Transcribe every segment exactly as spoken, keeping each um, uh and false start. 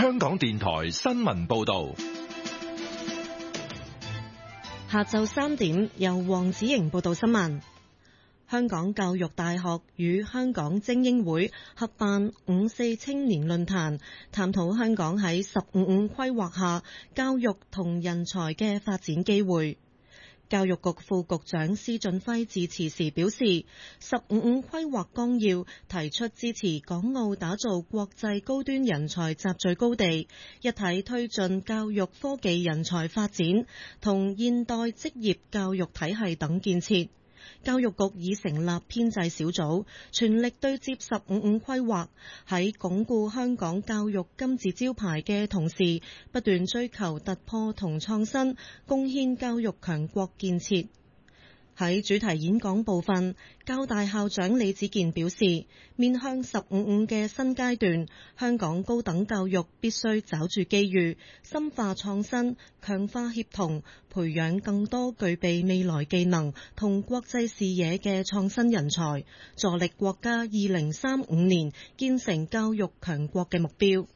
香港電台新聞報道。 下晝三點，由黃子瑩報道新聞。香港教育大學與香港精英會合辦五四青年論壇，探討香港喺十五五規劃下教育同人才嘅發展機會。教育局副局長施俊輝致辭時表示，十五五規劃綱要提出支持港澳打造國際高端人才集聚高地，一體推進教育科技人才發展同現代職業教育體系等建設。教育局已成立編制小組，全力對接十五五規劃，喺鞏固香港教育金字招牌嘅同時，不斷追求突破同創新，貢獻教育強國建設。喺主題演講部分，教大校長李子健表示，面向十五五嘅新階段，香港高等教育必須抓住機遇，深化創新，強化協同，培養更多具備未來技能同國際視野嘅創新人才，助力國家二零三五年建成教育強國嘅目標。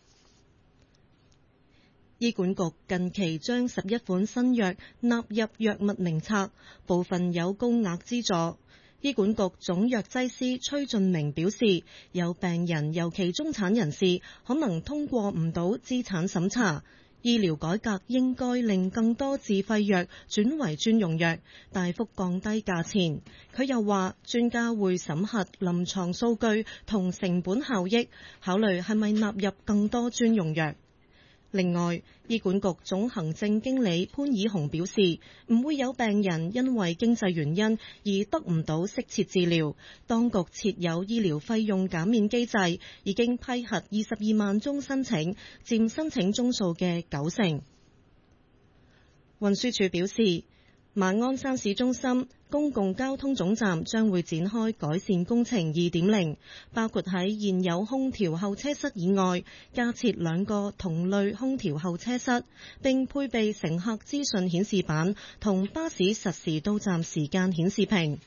醫管局近期將十一款新藥納入藥物名冊，部分有高額資助。醫管局總藥劑師崔俊明表示，有病人尤其中產人士可能通過唔到資產審查，醫療改革應該令更多自費藥轉為專用藥，大幅降低價錢。佢又話，專家會審核臨床數據同成本效益，考慮係咪納入更多專用藥。另外，醫管局總行政經理潘以雄表示，唔會有病人因為經濟原因而得唔到適切治療。當局設有醫療費用減免機制，已經批核二十二萬宗申請，佔申請宗數嘅九成。運輸署表示，馬鞍山市中心公共交通總站將會展開改善工程二點零，包括喺現有空調候車室以外加設兩個同類空調候車室，並配備乘客資訊顯示板同巴士實時到站時間顯示屏。